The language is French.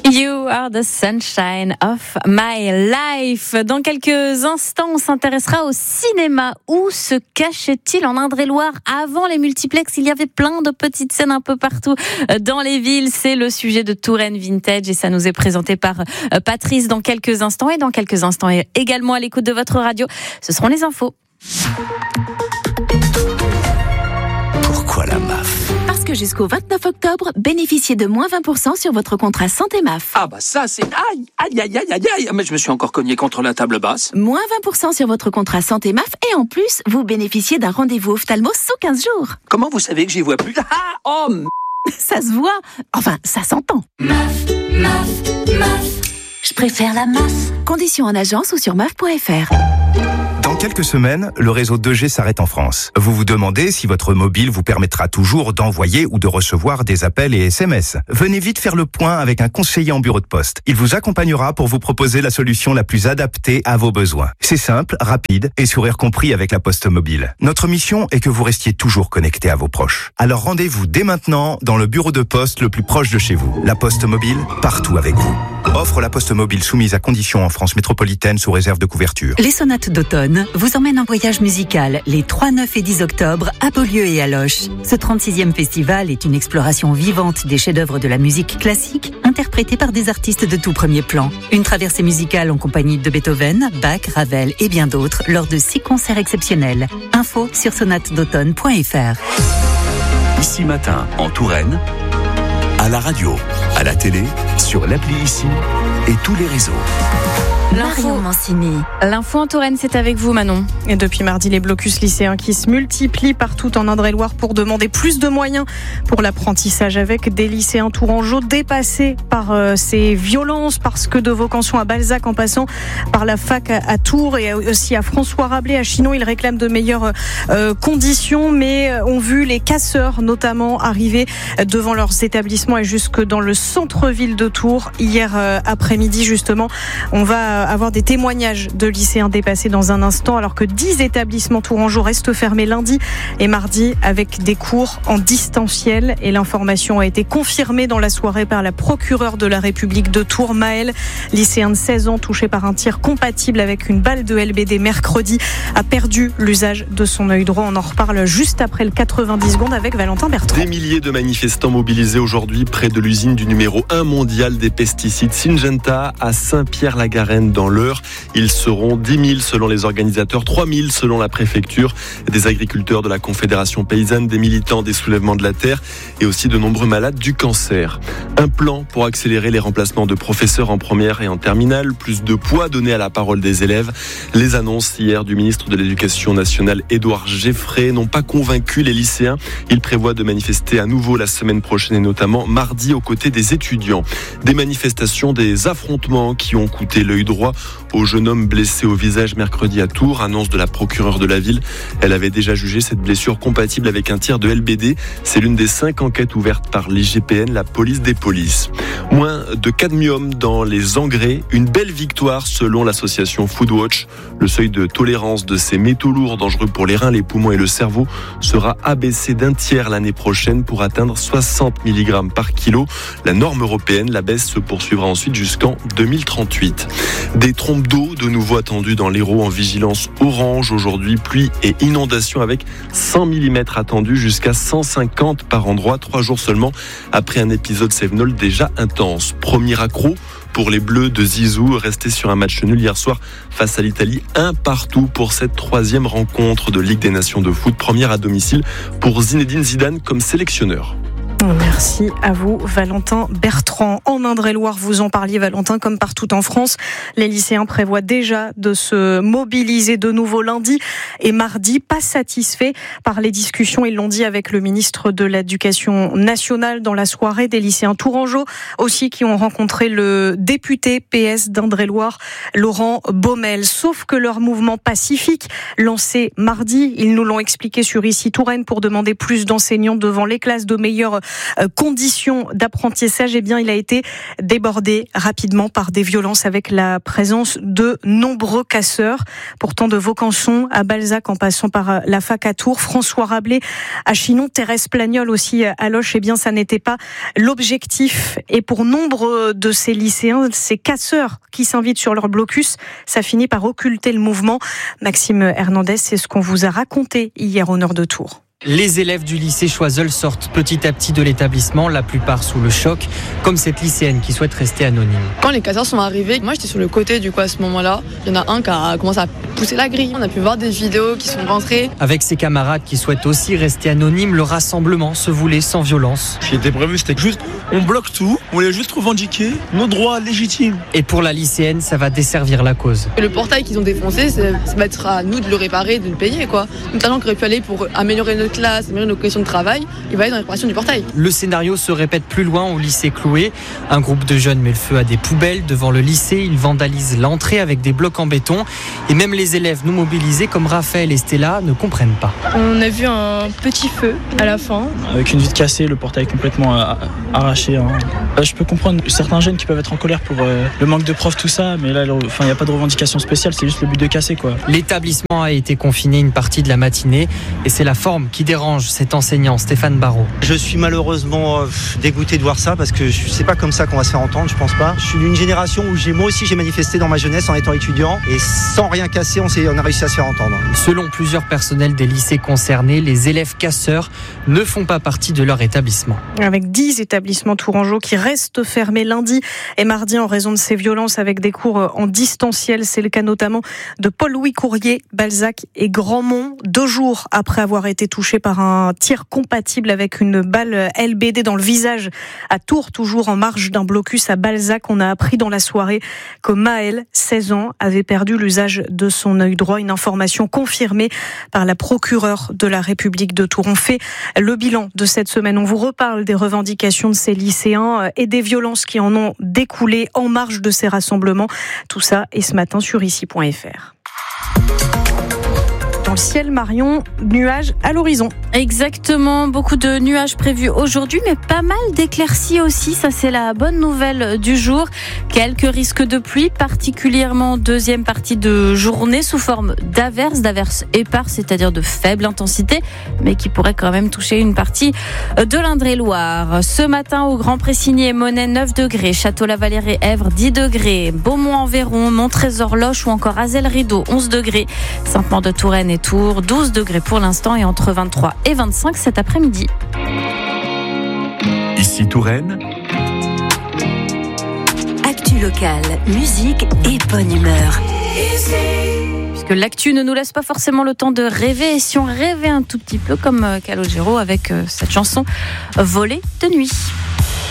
You are the sunshine of my life. Dans quelques instants, on s'intéressera au cinéma. Où se cachait-il en Indre-et-Loire avant les multiplex? Il y avait plein de petites scènes un peu partout dans les villes. C'est le sujet de Touraine Vintage et ça nous est présenté par Patrice dans quelques instants. Et dans quelques instants également à l'écoute de votre radio, ce seront les infos. Pourquoi la MAF ? Parce que jusqu'au 29 octobre, bénéficiez de moins 20% sur votre contrat santé MAF. Ah bah ça c'est... Aïe. Mais je me suis encore cogné contre la table basse. Moins 20% sur votre contrat santé MAF et en plus, vous bénéficiez d'un rendez-vous ophtalmo sous 15 jours. Comment vous savez que j'y vois plus? Ça se voit. Enfin, ça s'entend. MAF. Je préfère la MAF. Conditions en agence ou sur maf.fr. Dans quelques semaines, le réseau 2G s'arrête en France. Vous vous demandez si votre mobile vous permettra toujours d'envoyer ou de recevoir des appels et SMS. Venez vite faire le point avec un conseiller en bureau de poste. Il vous accompagnera pour vous proposer la solution la plus adaptée à vos besoins. C'est simple, rapide et sourire compris avec la Poste Mobile. Notre mission est que vous restiez toujours connecté à vos proches. Alors rendez-vous dès maintenant dans le bureau de poste le plus proche de chez vous. La Poste Mobile, partout avec vous. Offre la Poste Mobile soumise à conditions en France métropolitaine sous réserve de couverture. Les sonates d'automne vous emmènent en voyage musical les 3, 9 et 10 octobre à Beaulieu et à Loches. Ce 36e festival est une exploration vivante des chefs-d'œuvre de la musique classique interprétés par des artistes de tout premier plan. Une traversée musicale en compagnie de Beethoven, Bach, Ravel et bien d'autres lors de 6 concerts exceptionnels. Info sur sonatesdautomne.fr. Ici Matin en Touraine, à la radio, à la télé, sur l'appli Ici et tous les réseaux. Marion Mancini. L'info en Touraine, c'est avec vous, Manon. Et depuis mardi, les blocus lycéens qui se multiplient partout en Indre-et-Loire pour demander plus de moyens pour l'apprentissage, avec des lycéens tourangeaux dépassés par ces violences, parce que de Vaucanson à Balzac en passant par la fac à Tours et aussi à François Rabelais à Chinon, ils réclament de meilleures conditions, mais ont vu les casseurs notamment arriver devant leurs établissements et jusque dans le centre-ville de Tours hier après-midi justement. On va avoir des témoignages de lycéens dépassés dans un instant, alors que 10 établissements tourangeaux restent fermés lundi et mardi avec des cours en distanciel. Et l'information a été confirmée dans la soirée par la procureure de la République de Tours, Maël, lycéen de 16 ans touché par un tir compatible avec une balle de LBD mercredi, a perdu l'usage de son œil droit. On en reparle juste après le 90 secondes avec Valentin Bertrand. Des milliers de manifestants mobilisés aujourd'hui près de l'usine du numéro 1 mondial des pesticides Syngenta à Saint-Pierre-la-Garenne dans l'Eure. Ils seront 10 000 selon les organisateurs, 3 000 selon la préfecture, des agriculteurs de la Confédération paysanne, des militants des soulèvements de la terre et aussi de nombreux malades du cancer. Un plan pour accélérer les remplacements de professeurs en première et en terminale, plus de poids donné à la parole des élèves. Les annonces hier du ministre de l'Éducation nationale, Édouard Geffray, n'ont pas convaincu les lycéens. Il prévoit de manifester à nouveau la semaine prochaine et notamment mardi aux côtés des étudiants. Des manifestations, des affrontements qui ont coûté l'œil droit au jeune homme blessé au visage mercredi à Tours, annonce de la procureure de la ville. Elle avait déjà jugé cette blessure compatible avec un tir de LBD. C'est l'une des 5 enquêtes ouvertes par l'IGPN, la police des polices. Moins de cadmium dans les engrais, une belle victoire selon l'association Foodwatch. Le seuil de tolérance de ces métaux lourds dangereux pour les reins, les poumons et le cerveau sera abaissé d'un tiers l'année prochaine pour atteindre 60 mg par kilo. La norme européenne, la baisse se poursuivra ensuite jusqu'en 2038. Des trompes d'eau de nouveau attendues dans l'Hérault en vigilance orange aujourd'hui, pluie et inondations avec 100 mm attendus jusqu'à 150 par endroit, 3 jours seulement après un épisode Cévenol déjà intense. Premier accro pour les Bleus de Zizou, restés sur un match nul hier soir face à l'Italie, 1-1 pour cette 3e rencontre de Ligue des Nations de foot, première à domicile pour Zinedine Zidane comme sélectionneur. Merci à vous, Valentin Bertrand. En Indre-et-Loire, vous en parliez, Valentin, comme partout en France, les lycéens prévoient déjà de se mobiliser de nouveau lundi et mardi. Pas satisfaits par les discussions, ils l'ont dit avec le ministre de l'Éducation nationale dans la soirée, des lycéens tourangeaux aussi qui ont rencontré le député PS d'Indre-et-Loire, Laurent Baumel. Sauf que leur mouvement pacifique, lancé mardi, ils nous l'ont expliqué sur Ici Touraine pour demander plus d'enseignants devant les classes, de meilleures conditions d'apprentissage, eh bien, il a été débordé rapidement par des violences avec la présence de nombreux casseurs. Pourtant, de Vaucanson à Balzac en passant par la fac à Tours, François Rabelais à Chinon, Thérèse Plagnol aussi à Loches, eh bien, ça n'était pas l'objectif. Et pour nombre de ces lycéens, ces casseurs qui s'invitent sur leur blocus, ça finit par occulter le mouvement. Maxime Hernandez, c'est ce qu'on vous a raconté hier au nord de Tours. Les élèves du lycée Choiseul sortent petit à petit de l'établissement, la plupart sous le choc, comme cette lycéenne qui souhaite rester anonyme. Quand les casseurs sont arrivés, moi j'étais sur le côté du coup à ce moment-là. Il y en a un qui a commencé à pousser la grille. On a pu voir des vidéos qui sont rentrées. Avec ses camarades qui souhaitent aussi rester anonymes, le rassemblement se voulait sans violence. Ce qui était prévu, c'était juste, on bloque tout, on voulait juste revendiquer nos droits légitimes. Et pour la lycéenne, ça va desservir la cause. Le portail qu'ils ont défoncé, ça va être à nous de le réparer, de le payer quoi. Notamment qu'on aurait pu aller pour améliorer notre classe, améliorer nos conditions de travail, il va aller dans la réparation du portail. Le scénario se répète plus loin au lycée Cloué. Un groupe de jeunes met le feu à des poubelles devant le lycée. Ils vandalisent l'entrée avec des blocs en béton. Et même les élèves non mobilisés comme Raphaël et Stella ne comprennent pas. On a vu un petit feu à la fin. Avec une vitre cassée, le portail complètement arraché. Je peux comprendre certains jeunes qui peuvent être en colère pour le manque de profs, tout ça, mais là, il n'y a pas de revendication spéciale, c'est juste le but de casser, quoi. L'établissement a été confiné une partie de la matinée et c'est la forme qui dérange cet enseignant, Stéphane Barraud. Je suis malheureusement dégoûté de voir ça parce que c'est pas comme ça qu'on va se faire entendre, je pense pas. Je suis d'une génération où moi aussi j'ai manifesté dans ma jeunesse en étant étudiant et sans rien casser, on a réussi à se faire entendre. Selon plusieurs personnels des lycées concernés, les élèves casseurs ne font pas partie de leur établissement. Avec 10 établissements tourangeaux qui restent fermés lundi et mardi en raison de ces violences avec des cours en distanciel. C'est le cas notamment de Paul-Louis Courrier, Balzac et Grandmont. 2 jours après avoir été touché par un tir compatible avec une balle LBD dans le visage à Tours, toujours en marge d'un blocus à Balzac. On a appris dans la soirée que Maël, 16 ans, avait perdu l'usage de son œil droit. Une information confirmée par la procureure de la République de Tours. On fait le bilan de cette semaine. On vous reparle des revendications de ces lycéens et des violences qui en ont découlé en marge de ces rassemblements. Tout ça est ce matin sur ici.fr. Dans le ciel, Marion, nuages à l'horizon. Exactement, beaucoup de nuages prévus aujourd'hui, mais pas mal d'éclaircies aussi. Ça, c'est la bonne nouvelle du jour. Quelques risques de pluie, particulièrement en deuxième partie de journée, sous forme d'averses éparses, c'est-à-dire de faible intensité, mais qui pourraient quand même toucher une partie de l'Indre-et-Loire. Ce matin, au Grand Pressigny et Monet, 9 degrés. Château-la-Vallière et Èvre, 10 degrés. Beaumont-en-Véron, Monttrésor-Loche ou encore Azelle-Rideau, 11 degrés. Saint-Maur-de-Touraine et Tours, 12 degrés pour l'instant et entre 23 et 25 cet après-midi. Ici Touraine. Actu locale, musique et bonne humeur. Puisque l'actu ne nous laisse pas forcément le temps de rêver. Et si on rêvait un tout petit peu comme Calogero avec cette chanson Voler de nuit.